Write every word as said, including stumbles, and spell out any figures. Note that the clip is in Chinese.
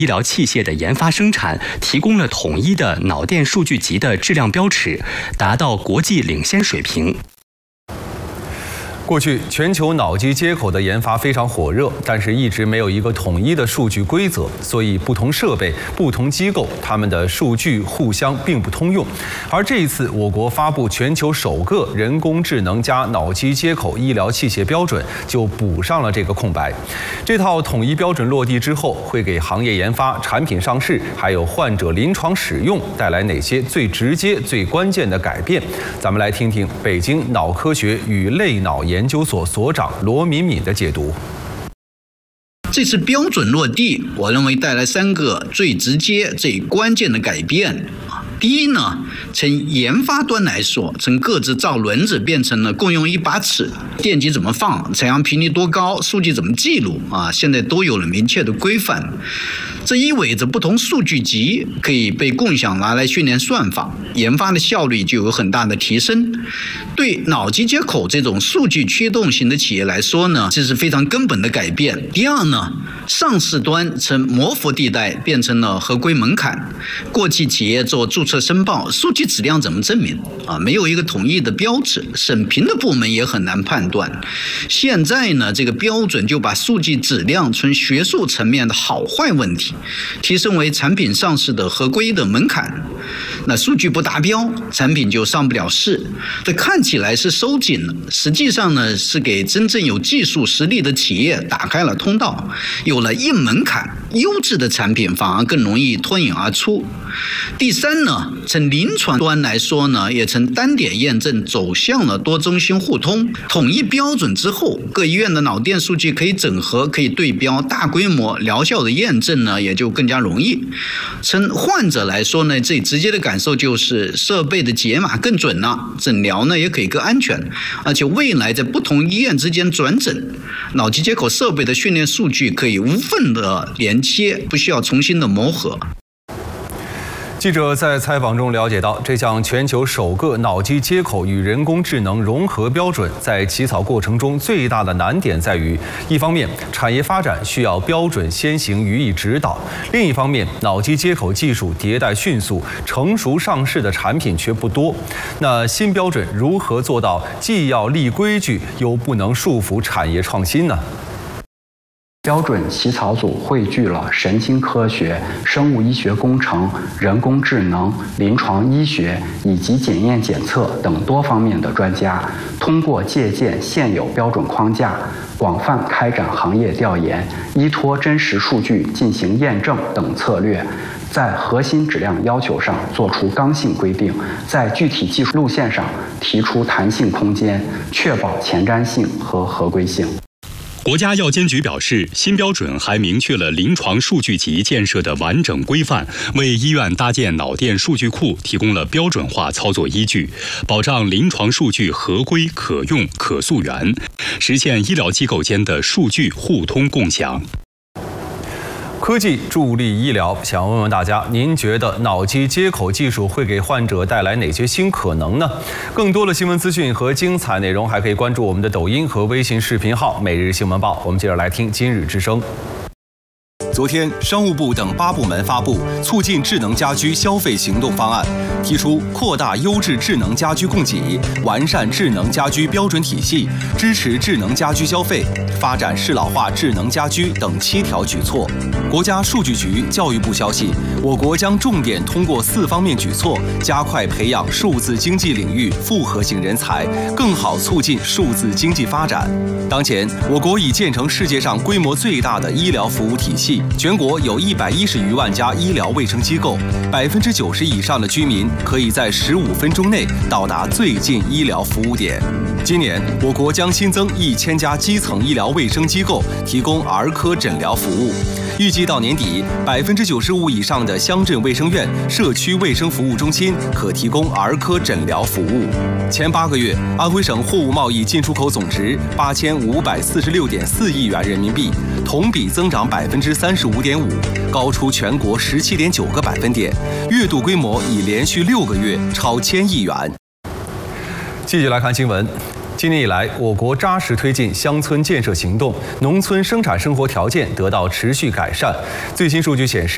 医疗器械的研发生产提供了统一的脑电数据集的质量标尺，达到国际领先水平。 过去，全球脑机接口的研发非常火热，但是一直没有一个统一的数据规则，所以不同设备、不同机构，它们的数据互相并不通用。而这一次，我国发布全球首个人工智能加脑机接口医疗器械标准，就补上了这个空白。这套统一标准落地之后，会给行业研发、产品上市，还有患者临床使用带来哪些最直接、最关键的改变？咱们来听听北京脑科学与类脑研。 研究所所长罗敏敏的解读。 这次标准落地，我认为带来三个最直接、最关键的改变。第一呢，从研发端来说，从各自造轮子变成了共用一把尺，电极怎么放，采样频率多高，数据怎么记录啊，现在都有了明确的规范。这意味着不同数据集可以被共享拿来训练算法，研发的效率就有很大的提升。对脑机接口这种数据驱动型的企业来说呢，这是非常根本的改变。第二呢，上市端从模糊地带变成了合规门槛。过去企业做注册申报，数据质量怎么证明啊？没有一个统一的标尺，审评的部门也很难判断。现在呢，这个标准就把数据质量从学术层面的好坏问题，提升为产品上市的合规的门槛。那数据不达标，产品就上不了市。这看起来是收紧了，实际上呢是给真正有技术实力的企业打开了通道。有了硬门槛，优质的产品反而更容易脱颖而出。第三呢，从临床端来说呢，也从单点验证走向了多中心互通。统一标准之后，各医院的脑电数据可以整合，可以对标，大规模疗效的验证呢也就更加容易。从患者来说呢，最直接的感受就是设备的解码更准了，诊疗呢也可以更安全，而且未来在不同医院之间转诊，脑机接口设备的训练数据可以无缝的连接，不需要重新的磨合。 记者在采访中了解到，这项全球首个脑机接口与人工智能融合标准，在起草过程中最大的难点在于，一方面产业发展需要标准先行予以指导，另一方面脑机接口技术迭代迅速，成熟上市的产品却不多。那新标准如何做到既要立规矩，又不能束缚产业创新呢？ 标准起草组汇聚了神经科学、生物医学工程、人工智能、临床医学以及检验检测等多方面的专家，通过借鉴现有标准框架，广泛开展行业调研，依托真实数据进行验证等策略，在核心质量要求上做出刚性规定，在具体技术路线上提出弹性空间，确保前瞻性和合规性。 国家药监局表示，新标准还明确了临床数据集建设的完整规范，为医院搭建脑电数据库提供了标准化操作依据，保障临床数据合规、可用、可溯源，实现医疗机构间的数据互通共享。 科技助力医疗，想问问大家，您觉得脑机接口技术会给患者带来哪些新可能呢？更多的新闻资讯和精彩内容，还可以关注我们的抖音和微信视频号《每日新闻报》。我们接着来听今日之声。 昨天，商务部等八部门发布《促进智能家居消费行动方案》，提出扩大优质智能家居供给，完善智能家居标准体系，支持智能家居消费，发展适老化智能家居等七条举措。国家数据局、教育部消息，我国将重点通过四方面举措，加快培养数字经济领域复合型人才，更好促进数字经济发展。当前，我国已建成世界上规模最大的医疗服务体系。全国有一百一十余万家医疗卫生机构，百分之九十以上的居民可以在十五分钟内到达最近医疗服务点。今年，我国将新增一千家基层医疗卫生机构，提供儿科诊疗服务。预计到年底，百分之九十五以上的乡镇卫生院、社区卫生服务中心可提供儿科诊疗服务。前八个月，安徽省货物贸易进出口总值八千五百四十六点四亿元人民币，同比增长百分之三十五点五，高出全国十七点九个百分点，月度规模已连续六个月超千亿元。 继续来看新闻。今年以来，我国扎实推进乡村建设行动，农村生产生活条件得到持续改善。最新数据显示，